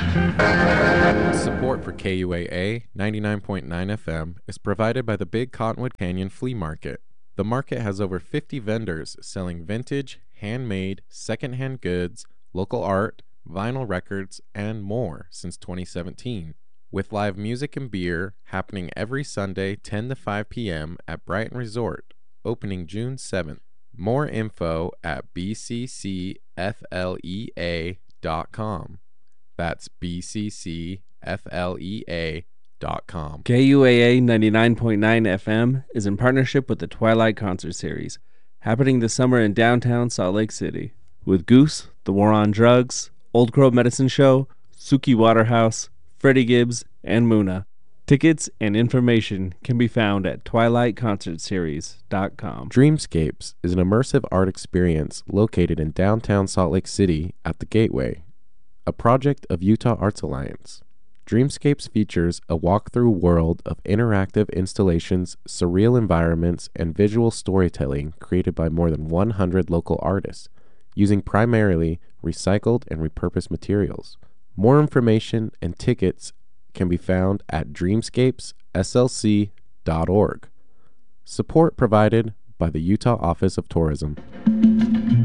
Support for KUAA 99.9 FM is provided by the Big Cottonwood Canyon Flea Market. The market has over 50 vendors selling vintage, handmade, secondhand goods, local art, vinyl records, and more since 2017, with live music and beer happening every Sunday 10 to 5 p.m. at Brighton Resort, opening June 7th. More info at bccflea.com. That's bccflea.com. KUAA 99.9 FM is in partnership with the Twilight Concert Series, happening this summer in downtown Salt Lake City, with Goose, The War on Drugs, Old Crow Medicine Show, Suki Waterhouse, Freddie Gibbs, and Muna. Tickets and information can be found at twilightconcertseries.com. Dreamscapes is an immersive art experience located in downtown Salt Lake City at the Gateway, a project of Utah Arts Alliance. Dreamscapes features a walk-through world of interactive installations, surreal environments, and visual storytelling created by more than 100 local artists, using primarily recycled and repurposed materials. More information and tickets can be found at dreamscapesslc.org. Support provided by the Utah Office of Tourism.